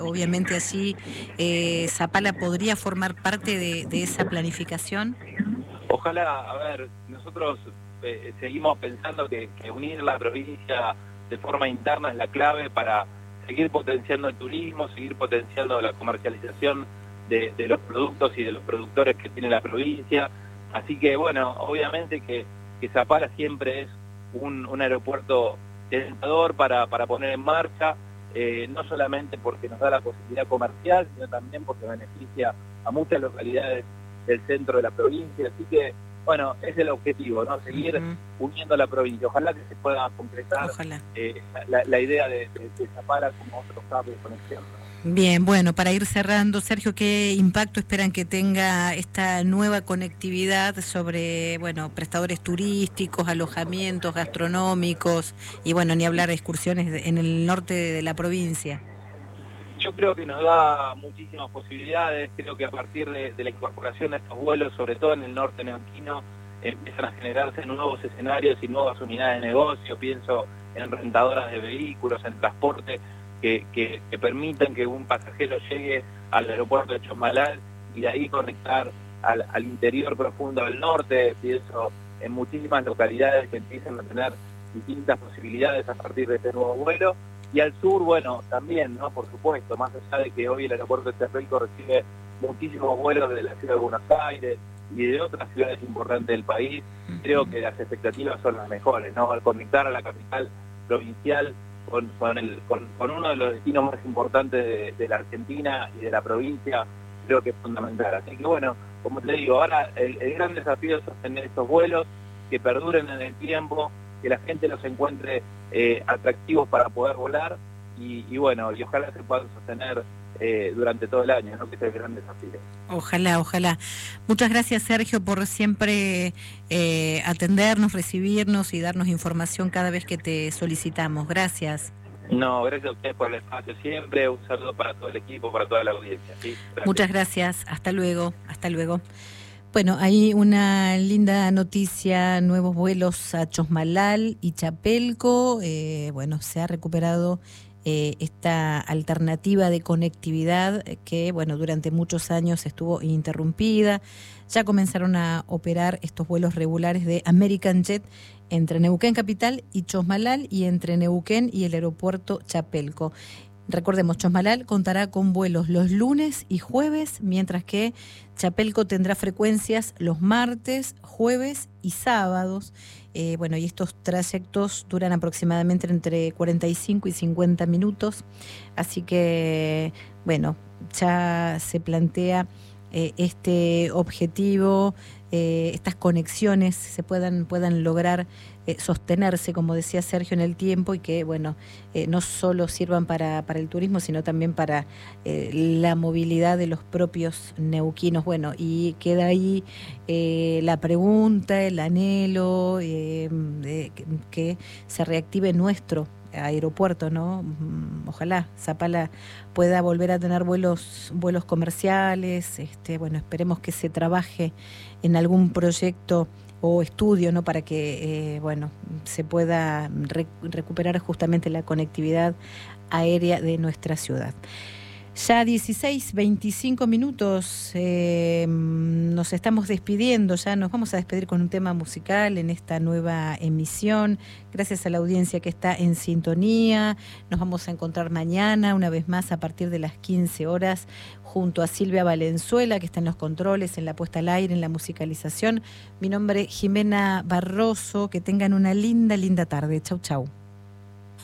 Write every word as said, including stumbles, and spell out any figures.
obviamente allí eh, Zapala podría formar parte de, de esa planificación. Ojalá, a ver, nosotros eh, seguimos pensando que, que unir la provincia de forma interna es la clave para seguir potenciando el turismo, seguir potenciando la comercialización de, de los productos y de los productores que tiene la provincia. Así que, bueno, obviamente que, que Zapala siempre es un, un aeropuerto tentador para, para poner en marcha, eh, no solamente porque nos da la posibilidad comercial, sino también porque beneficia a muchas localidades del centro de la provincia. Así que, bueno, es el objetivo, ¿no? Seguir uh-huh. uniendo la provincia. Ojalá que se pueda concretar eh, la, la idea de, de, de Zapala como otro cable de conexión, ¿no? Bien, bueno, para ir cerrando, Sergio, ¿qué impacto esperan que tenga esta nueva conectividad sobre, bueno, prestadores turísticos, alojamientos gastronómicos y, bueno, ni hablar de excursiones en el norte de la provincia? Yo creo que nos da muchísimas posibilidades. Creo que a partir de, de la incorporación de estos vuelos, sobre todo en el norte neuquino, empiezan a generarse nuevos escenarios y nuevas unidades de negocio. Pienso en rentadoras de vehículos, en transporte, que, que, que permitan que un pasajero llegue al aeropuerto de Chosmalal y de ahí conectar al, al interior profundo del norte. Pienso en muchísimas localidades que empiezan a tener distintas posibilidades a partir de este nuevo vuelo. Y al sur, bueno, también, ¿no? Por supuesto, más allá de que hoy el aeropuerto de Chapelco recibe muchísimos vuelos de la ciudad de Buenos Aires y de otras ciudades importantes del país, creo que las expectativas son las mejores, ¿no? Al conectar a la capital provincial con, con, el, con, con uno de los destinos más importantes de, de la Argentina y de la provincia, creo que es fundamental. Así que, bueno, como te digo, ahora el, el gran desafío es sostener estos vuelos, que perduren en el tiempo, que la gente los encuentre eh, atractivos para poder volar y, y bueno, y ojalá se puedan sostener eh, durante todo el año, ¿no? Que es el gran desafío. Ojalá, ojalá. Muchas gracias, Sergio, por siempre eh, atendernos, recibirnos y darnos información cada vez que te solicitamos. Gracias. No, gracias a ustedes por el espacio siempre. Un saludo para todo el equipo, para toda la audiencia. ¿Sí? Gracias. Muchas gracias. Hasta luego. Hasta luego. Bueno, hay una linda noticia, nuevos vuelos a Chosmalal y Chapelco. Eh, bueno, se ha recuperado eh, esta alternativa de conectividad que, bueno, durante muchos años estuvo interrumpida. Ya comenzaron a operar estos vuelos regulares de American Jet entre Neuquén Capital y Chosmalal y entre Neuquén y el aeropuerto Chapelco. Recordemos, Chosmalal contará con vuelos los lunes y jueves, mientras que Chapelco tendrá frecuencias los martes, jueves y sábados. Eh, bueno, y estos trayectos duran aproximadamente entre cuarenta y cinco y cincuenta minutos. Así que, bueno, ya se plantea eh, este objetivo, eh, estas conexiones se puedan, puedan lograr Eh, sostenerse, como decía Sergio, en el tiempo y que, bueno, eh, no solo sirvan para, para el turismo, sino también para eh, la movilidad de los propios neuquinos. Bueno, y queda ahí eh, la pregunta, el anhelo, eh, de, que, que se reactive nuestro aeropuerto, ¿no? Ojalá Zapala pueda volver a tener vuelos vuelos comerciales. Este, bueno, esperemos que se trabaje en algún proyecto o estudio, ¿no? Para que eh, bueno, se pueda re- recuperar justamente la conectividad aérea de nuestra ciudad. Ya dieciséis, veinticinco minutos, eh, nos estamos despidiendo, ya nos vamos a despedir con un tema musical en esta nueva emisión. Gracias a la audiencia que está en sintonía. Nos vamos a encontrar mañana, una vez más, a partir de las quince horas, junto a Silvia Valenzuela, que está en los controles, en la puesta al aire, en la musicalización. Mi nombre es Jimena Barroso. Que tengan una linda, linda tarde. Chau, chau.